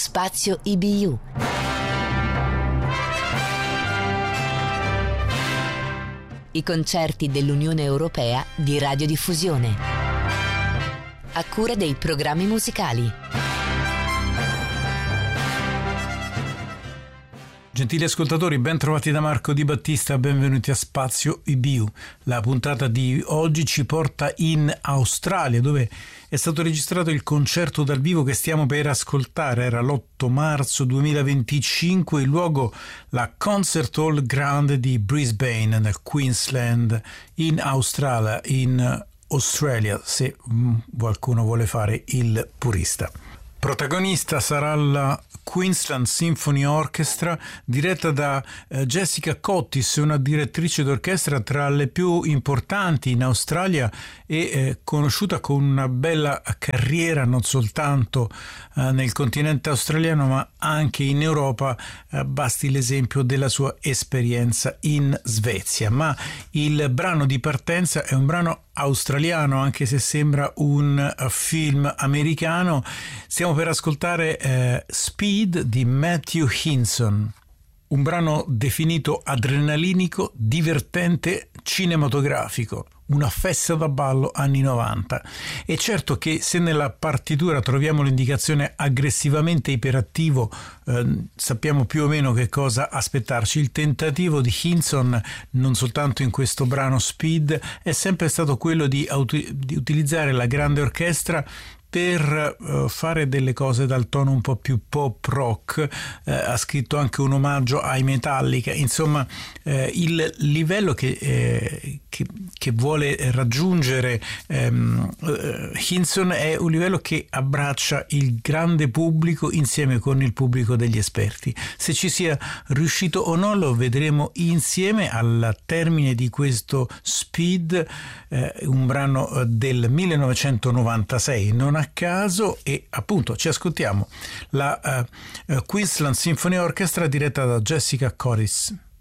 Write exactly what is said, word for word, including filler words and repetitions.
Spazio I B U. I concerti dell'Unione Europea di radiodiffusione. A cura dei programmi musicali. Gentili ascoltatori, ben trovati da Marco Di Battista, benvenuti a Spazio I B U. La puntata di oggi ci porta in Australia, dove è stato registrato il concerto dal vivo che stiamo per ascoltare. Era l'otto marzo duemilaventicinque, il luogo la Concert Hall Grande di Brisbane, nel Queensland, in Australia, in Australia, se qualcuno vuole fare il purista. Protagonista sarà la Queensland Symphony Orchestra, diretta da eh, Jessica Cottis, una direttrice d'orchestra tra le più importanti in Australia e eh, conosciuta con una bella carriera non soltanto eh, nel continente australiano ma anche in Europa, eh, basti l'esempio della sua esperienza in Svezia. Ma il brano di partenza è un brano australiano, anche se sembra un uh, film americano. Stiamo per ascoltare eh, Speed di Matthew Hinson, un brano definito adrenalinico, divertente, cinematografico, una festa da ballo anni novanta. E certo che se nella partitura troviamo l'indicazione aggressivamente iperattivo, eh, sappiamo più o meno che cosa aspettarci. Il tentativo di Hinson, non soltanto in questo brano Speed, è sempre stato quello di, auto- di utilizzare la grande orchestra per uh, fare delle cose dal tono un po' più pop rock. Uh, ha scritto anche un omaggio ai Metallica. Insomma, uh, il livello che, eh, che, che vuole raggiungere um, uh, Hinson è un livello che abbraccia il grande pubblico insieme con il pubblico degli esperti. Se ci sia riuscito o no lo vedremo insieme al termine di questo Speed, uh, un brano del millenovecentonovantasei, non a caso, e appunto ci ascoltiamo la uh, uh, Queensland Symphony Orchestra diretta da Jessica Cottis.